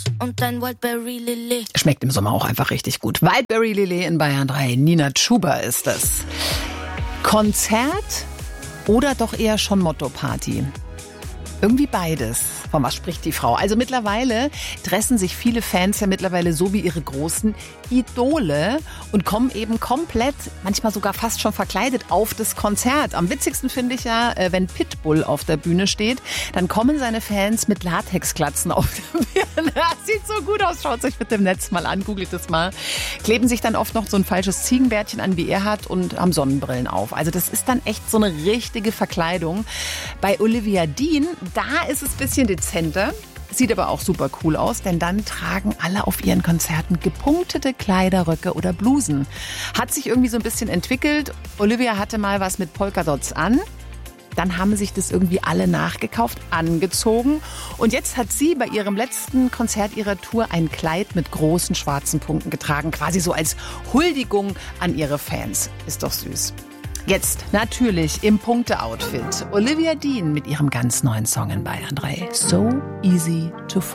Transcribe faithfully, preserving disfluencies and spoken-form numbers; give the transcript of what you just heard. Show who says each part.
Speaker 1: und ein Wildberry Lillet.
Speaker 2: Schmeckt im Sommer auch einfach richtig gut. Wildberry Lillet in Bayern drei. Nina Chuba ist das. Konzert oder doch eher schon Motto-Party? Irgendwie beides. Von was spricht die Frau? Also mittlerweile dressen sich viele Fans ja mittlerweile so wie ihre großen Idole und kommen eben komplett, manchmal sogar fast schon verkleidet auf das Konzert. Am witzigsten finde ich ja, wenn Pitbull auf der Bühne steht, dann kommen seine Fans mit Latexklatzen auf der Bühne. Das sieht so gut aus. Schaut euch bitte im Netz mal an, googelt es mal. Kleben sich dann oft noch so ein falsches Ziegenbärtchen an, wie er hat, und haben Sonnenbrillen auf. Also das ist dann echt so eine richtige Verkleidung. Bei Olivia Dean, da ist es ein bisschen dezenter. Sieht aber auch super cool aus, denn dann tragen alle auf ihren Konzerten gepunktete Kleiderröcke oder Blusen. Hat sich irgendwie so ein bisschen entwickelt. Olivia hatte mal was mit Polkadots an. Dann haben sich das irgendwie alle nachgekauft, angezogen. Und jetzt hat sie bei ihrem letzten Konzert ihrer Tour ein Kleid mit großen schwarzen Punkten getragen. Quasi so als Huldigung an ihre Fans. Ist doch süß. Jetzt natürlich im Punkte-Outfit. Olivia Dean mit ihrem ganz neuen Song in Bayern drei. So easy to fall.